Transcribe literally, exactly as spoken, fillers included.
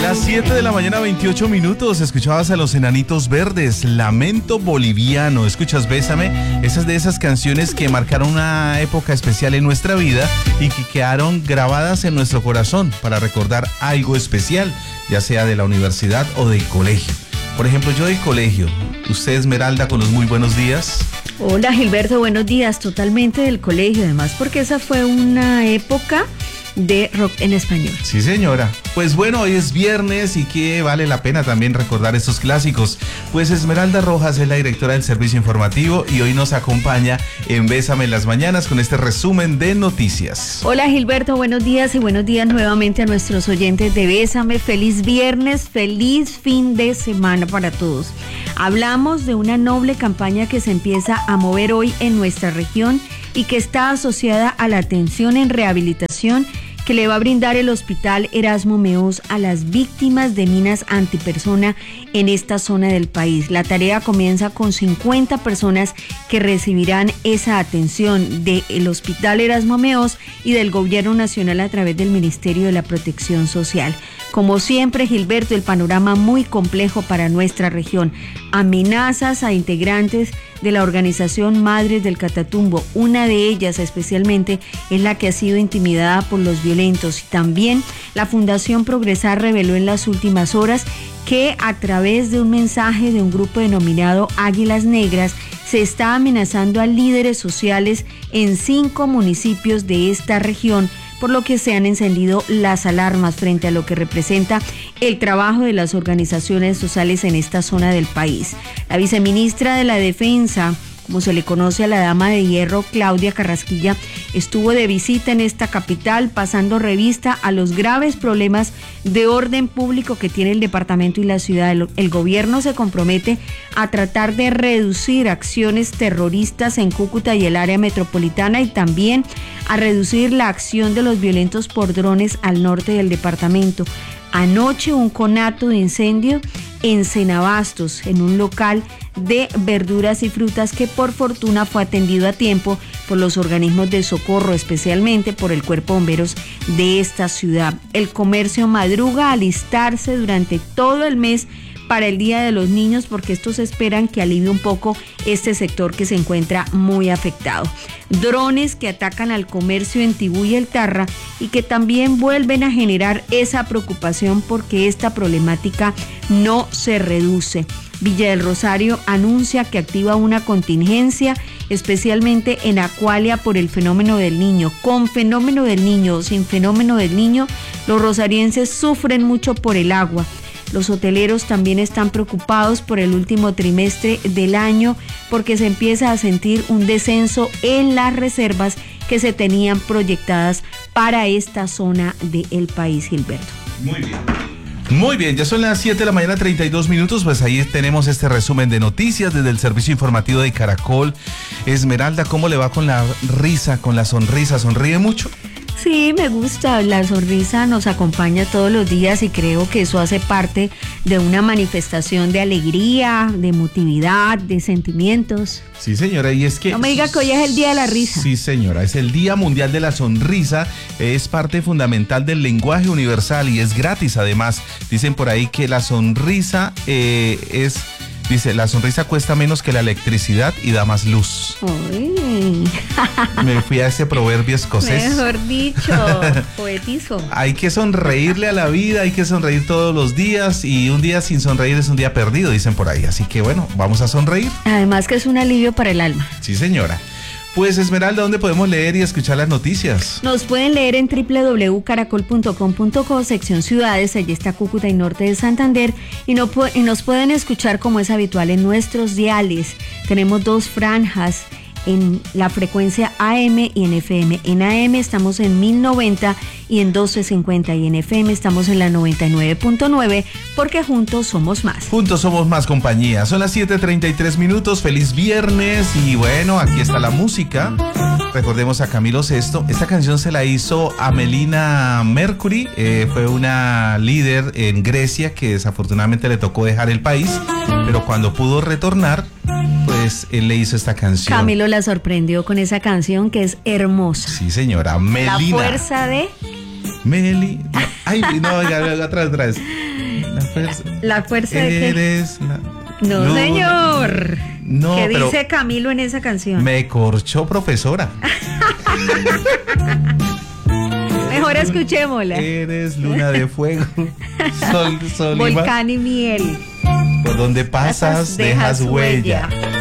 Las siete de la mañana, veintiocho minutos. Escuchabas a Los Enanitos Verdes, Lamento Boliviano. Escuchas Bésame, esas de esas canciones que marcaron una época especial en nuestra vida y que quedaron grabadas en nuestro corazón para recordar algo especial, ya sea de la universidad o del colegio. Por ejemplo, yo del colegio. Usted, Esmeralda, con los muy buenos días. Hola, Gilberto, buenos días. Totalmente del colegio, además, porque esa fue una época de rock en español. Sí, señora. Pues bueno, hoy es viernes y que vale la pena también recordar estos clásicos. Pues Esmeralda Rojas es la directora del servicio informativo y hoy nos acompaña en Bésame en las mañanas con este resumen de noticias. Hola, Gilberto, buenos días y buenos días nuevamente a nuestros oyentes de Bésame. Feliz viernes, feliz fin de semana para todos. Hablamos de una noble campaña que se empieza a mover hoy en nuestra región y que está asociada a la atención en rehabilitación que le va a brindar el Hospital Erasmo Meós a las víctimas de minas antipersona en esta zona del país. La tarea comienza con cincuenta personas que recibirán esa atención del Hospital Erasmo Meós y del Gobierno Nacional a través del Ministerio de la Protección Social. Como siempre, Gilberto, el panorama muy complejo para nuestra región. Amenazas a integrantes de la organización Madres del Catatumbo. Una de ellas especialmente es la que ha sido intimidada por los violentos. Y también la Fundación Progresar reveló en las últimas horas que a través de un mensaje de un grupo denominado Águilas Negras se está amenazando a líderes sociales en cinco municipios de esta región, por lo que se han encendido las alarmas frente a lo que representa el trabajo de las organizaciones sociales en esta zona del país. La viceministra de la Defensa, como se le conoce a la dama de hierro, Claudia Carrasquilla, estuvo de visita en esta capital pasando revista a los graves problemas de orden público que tiene el departamento y la ciudad. El, el gobierno se compromete a tratar de reducir acciones terroristas en Cúcuta y el área metropolitana y también a reducir la acción de los violentos por drones al norte del departamento. Anoche un conato de incendio en Cenabastos, en un local de verduras y frutas que por fortuna fue atendido a tiempo por los organismos de socorro, especialmente por el Cuerpo de Bomberos de esta ciudad. El comercio madruga a alistarse durante todo el mes para el Día de los Niños, porque estos esperan que alivie un poco este sector que se encuentra muy afectado. Drones que atacan al comercio en Tibú y El Tarra y que también vuelven a generar esa preocupación porque esta problemática no se reduce. Villa del Rosario anuncia que activa una contingencia, especialmente en Acualia por el fenómeno del niño. Con fenómeno del niño o sin fenómeno del niño, los rosarienses sufren mucho por el agua. Los hoteleros también están preocupados por el último trimestre del año porque se empieza a sentir un descenso en las reservas que se tenían proyectadas para esta zona del país, Gilberto. Muy bien. Muy bien, ya son las siete de la mañana, treinta y dos minutos, pues ahí tenemos este resumen de noticias desde el servicio informativo de Caracol. Esmeralda, ¿cómo le va con la risa, con la sonrisa? ¿Sonríe mucho? Sí, me gusta, la sonrisa nos acompaña todos los días y creo que eso hace parte de una manifestación de alegría, de emotividad, de sentimientos. Sí, señora, y es que... No me diga que hoy es el Día de la Risa. Sí, señora, es el Día Mundial de la Sonrisa, es parte fundamental del lenguaje universal y es gratis además. Dicen por ahí que la sonrisa eh, es... Dice, la sonrisa cuesta menos que la electricidad y da más luz. Uy. Me fui a ese proverbio escocés. Mejor dicho, poetizo. Hay que sonreírle a la vida, hay que sonreír todos los días y un día sin sonreír es un día perdido, dicen por ahí. Así que bueno, vamos a sonreír. Además que es un alivio para el alma. Sí, señora. Pues Esmeralda, ¿dónde podemos leer y escuchar las noticias? Nos pueden leer en doble u doble u doble u punto caracol punto com punto co, sección ciudades, allí está Cúcuta y norte de Santander, y, no, y nos pueden escuchar como es habitual en nuestros diales. Tenemos dos franjas en la frecuencia A M y en F M. En A M estamos en mil noventa y en doce cincuenta y en F M estamos en la noventa y nueve punto nueve porque juntos somos más. Juntos somos más compañía. Son las siete treinta y tres minutos. Feliz viernes y bueno, aquí está la música. Recordemos a Camilo Sesto. Esta canción se la hizo a Melina Mercury. Eh, fue una líder en Grecia que desafortunadamente le tocó dejar el país, pero cuando pudo retornar, pues él le hizo esta canción. Camilo la sorprendió con esa canción que es hermosa. Sí, señora. Melina. La fuerza de Meli. No, ay, no, ya, ya, atrás, atrás. La fuerza. ¿La fuerza de qué? Eres la. No, luz. señor. No, ¿Qué pero dice Camilo en esa canción? me corchó, profesora. Mejor escuchémosla. Eres luna de fuego, sol, sol y mar. Volcán y miel. Por donde pasas, dejas, Dejas huella. huella.